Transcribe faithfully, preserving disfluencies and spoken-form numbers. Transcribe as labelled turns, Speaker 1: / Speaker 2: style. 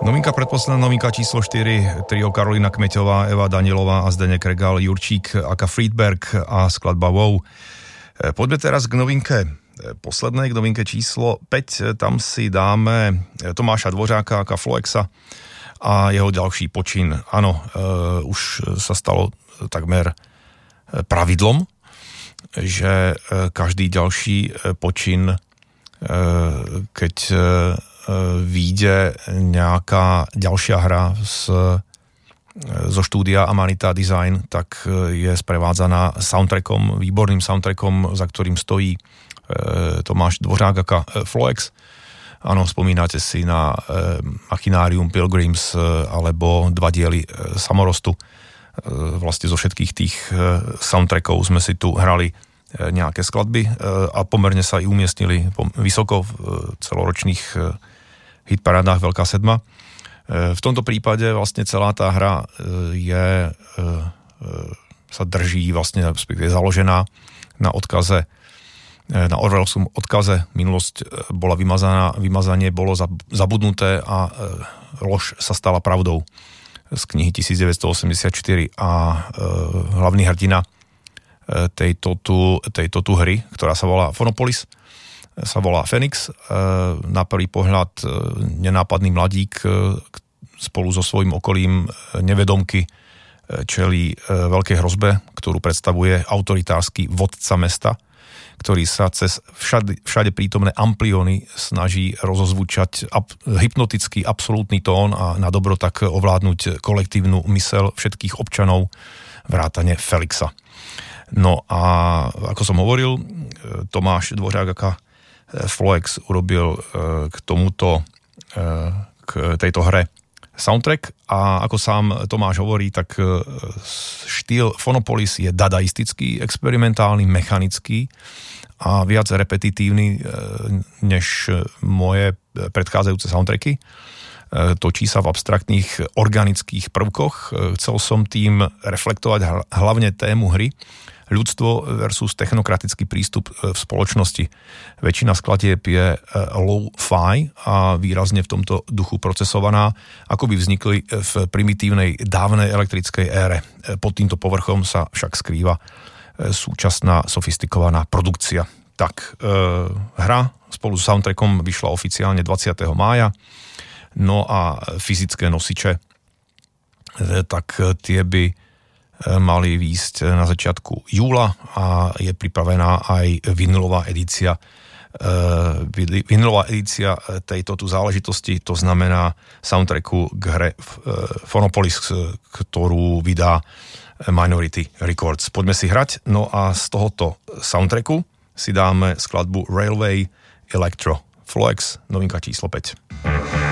Speaker 1: Novinka predposledná, novinka číslo štyri, trio Karolina Kmeťová, Eva Danielová a Zdeněk Regal, Jurčík aka Friedberg a skladba Wow. Poďme teraz k novinke poslednej, k novinke číslo päť. Tam si dáme Tomáša Dvořáka aka Floexa a jeho ďalší počin. Áno, uh, už sa stalo takmer pravidlom, že uh, každý ďalší počin, uh, keď uh, vyjde nejaká ďalšia hra z, zo štúdia Amanita Design, tak je sprevádzaná soundtrackom, výborným soundtrackom, za ktorým stojí Tomáš Dvořák aka Floex. Áno, spomínate si na Machinarium, Pilgrims alebo dva diely Samorostu. Vlastne zo všetkých tých soundtrackov sme si tu hrali nejaké skladby a pomerne sa i umiestnili vysoko v celoročných hitparádách Veľká sedma. V tomto prípade vlastne celá tá hra je, sa drží, vlastne je založená na odkaze, na Orwellovskom odkaze. Minulosť bola vymazaná, vymazanie bolo zabudnuté a lož sa stala pravdou z knihy devätnásťstoosemdesiatštyri a hlavný hrdina tejto tu, tejto tu hry, ktorá sa volá Phonopolis, sa volá Fenix. Na prvý pohľad nenápadný mladík spolu so svojím okolím nevedomky čelí veľkej hrozbe, ktorú predstavuje autoritársky vodca mesta, ktorý sa cez všade, všade prítomné amplióny snaží rozozvučať ab, hypnotický absolútny tón a na dobro tak ovládnuť kolektívnu myseľ všetkých občanov vrátane Felixa. No a ako som hovoril, Tomáš Dvořák aka Floex urobil k tomuto, k tejto hre soundtrack a ako sám Tomáš hovorí, tak štýl Phonopolis je dadaistický, experimentálny, mechanický a viac repetitívny než moje predchádzajúce soundtracky. Točí sa v abstraktných organických prvkoch. Chcel som tým reflektovať hlavne tému hry ľudstvo versus technokratický prístup v spoločnosti. Väčšina skladieb je low-fi a výrazne v tomto duchu procesovaná, ako by vznikli v primitívnej dávnej elektrickej ére. Pod týmto povrchom sa však skrýva súčasná sofistikovaná produkcia. Tak, e, hra spolu s soundtrackom vyšla oficiálne dvadsiateho mája, no a fyzické nosiče, e, tak tie by mali výjsť na začiatku júla a je pripravená aj vinylová edícia. Vinylová edícia tejto tu záležitosti, to znamená soundtracku k hre Phonopolis, ktorú vydá Minority Records. Poďme si hrať, no a z tohoto soundtracku si dáme skladbu Railway Electro. Floex, novinka číslo päť.